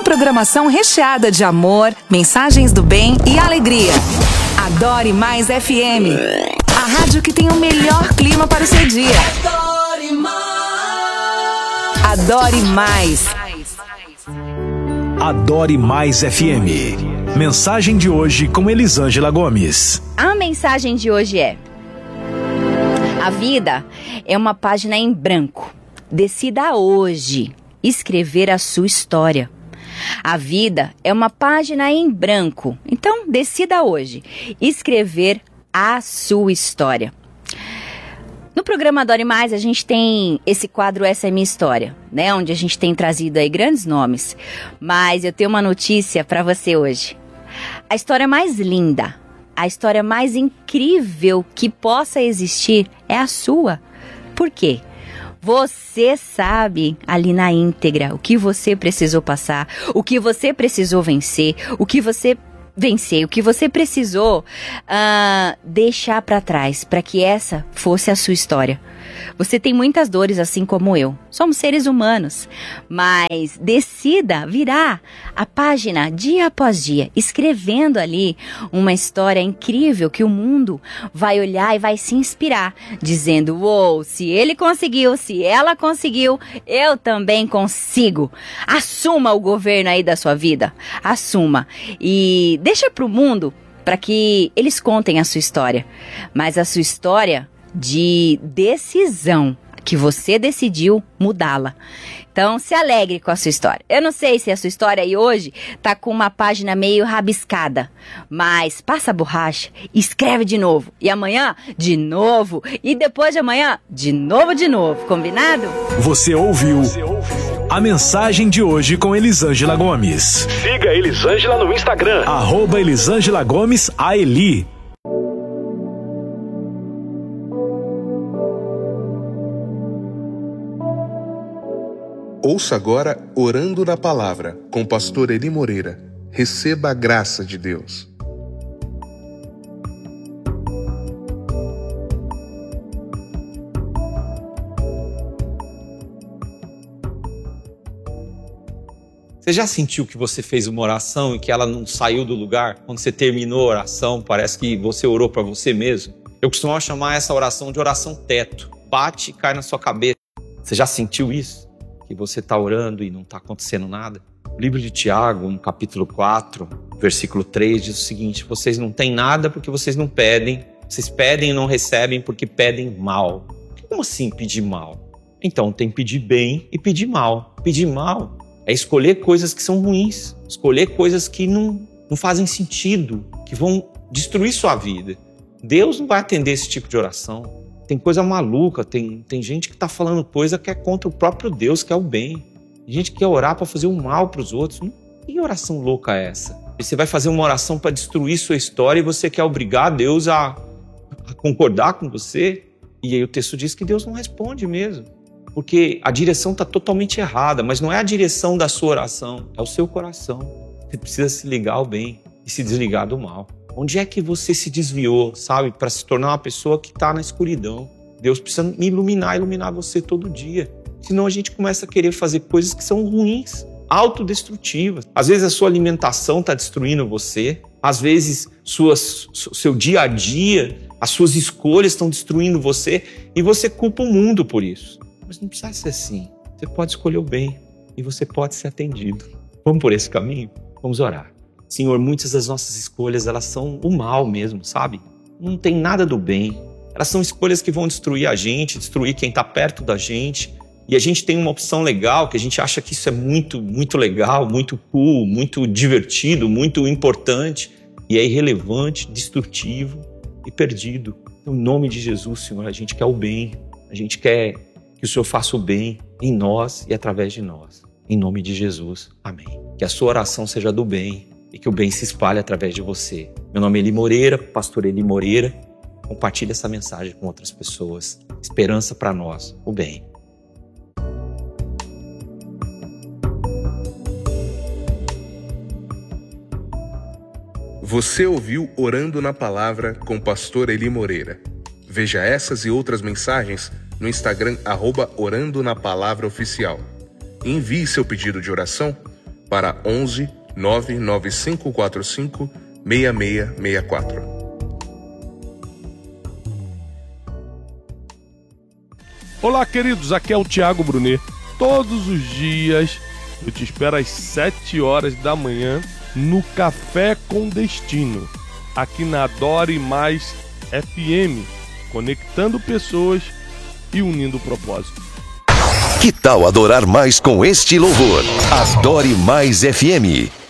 Uma programação recheada de amor, mensagens do bem e alegria. Adore Mais FM, a rádio que tem o melhor clima para o seu dia. Adore Mais. Adore Mais. Adore Mais FM. Mensagem de hoje com Elisângela Gomes. A mensagem de hoje é: a vida é uma página em branco. Decida hoje escrever a sua história. A vida é uma página em branco. Então, decida hoje escrever a sua história. No programa Adore Mais, a gente tem esse quadro Essa é Minha História, né? Onde a gente tem trazido aí grandes nomes. Mas eu tenho uma notícia para você hoje. A história mais linda, a história mais incrível que possa existir é a sua. Por quê? Você sabe ali na íntegra o que você precisou passar, o que você precisou vencer, o que você precisou deixar para trás para que essa fosse a sua história. Você tem muitas dores assim como eu. Somos seres humanos, mas decida virar a página dia após dia, escrevendo ali uma história incrível que o mundo vai olhar e vai se inspirar, dizendo: uou, se ele conseguiu, se ela conseguiu, eu também consigo. Assuma o governo aí da sua vida, assuma e deixa pro mundo para que eles contem a sua história, mas a sua história de decisão, que você decidiu mudá-la. Então, se alegre com a sua história. Eu não sei se a sua história aí hoje tá com uma página meio rabiscada, mas passa a borracha, escreve de novo. E amanhã, de novo. E depois de amanhã, de novo. Combinado? Você ouviu a mensagem de hoje com Elisângela Gomes. Siga a Elisângela no Instagram. @Elisângela Gomes AELI. Ouça agora Orando na Palavra, com o pastor Eli Moreira. Receba a graça de Deus. Você já sentiu que você fez uma oração e que ela não saiu do lugar? Quando você terminou a oração, parece que você orou para você mesmo. Eu costumava chamar essa oração de oração teto. Bate e cai na sua cabeça. Você já sentiu isso? Que você está orando e não está acontecendo nada? O livro de Tiago, no capítulo 4, versículo 3, diz o seguinte: vocês não têm nada porque vocês não pedem. Vocês pedem e não recebem porque pedem mal. Como assim pedir mal? Então tem pedir bem e pedir mal. Pedir mal é escolher coisas que são ruins, escolher coisas que não fazem sentido, que vão destruir sua vida. Deus não vai atender esse tipo de oração. Tem coisa maluca, tem gente que está falando coisa que é contra o próprio Deus, que é o bem. Tem gente que quer orar para fazer o mal para os outros. Que oração louca é essa? E você vai fazer uma oração para destruir sua história e você quer obrigar Deus a concordar com você? E aí o texto diz que Deus não responde mesmo. Porque a direção está totalmente errada, mas não é a direção da sua oração, é o seu coração. Você precisa se ligar ao bem e se desligar do mal. Onde é que você se desviou, sabe, para se tornar uma pessoa que está na escuridão? Deus precisa me iluminar você todo dia. Senão a gente começa a querer fazer coisas que são ruins, autodestrutivas. Às vezes a sua alimentação está destruindo você. Às vezes seu dia a dia, as suas escolhas estão destruindo você e você culpa o mundo por isso. Mas não precisa ser assim. Você pode escolher o bem e você pode ser atendido. Vamos por esse caminho? Vamos orar. Senhor, muitas das nossas escolhas, elas são o mal mesmo, sabe? Não tem nada do bem. Elas são escolhas que vão destruir a gente, destruir quem está perto da gente. E a gente tem uma opção legal, que a gente acha que isso é muito, muito legal, muito cool, muito divertido, muito importante. E é irrelevante, destrutivo e perdido. No nome de Jesus, Senhor, a gente quer o bem. A gente quer que o Senhor faça o bem em nós e através de nós. Em nome de Jesus. Amém. Que a sua oração seja do bem. E que o bem se espalhe através de você. Meu nome é Eli Moreira, pastor Eli Moreira. Compartilhe essa mensagem com outras pessoas. Esperança para nós, o bem. Você ouviu Orando na Palavra com o pastor Eli Moreira. Veja essas e outras mensagens no Instagram @Orando na Palavra Oficial. Envie seu pedido de oração para 11 99545 6664. Olá, queridos, aqui é o Thiago Brunet. Todos os dias eu te espero às 7 horas da manhã no Café com Destino, aqui na Adore Mais FM, conectando pessoas e unindo propósito. Que tal adorar mais com este louvor? Adore Mais FM.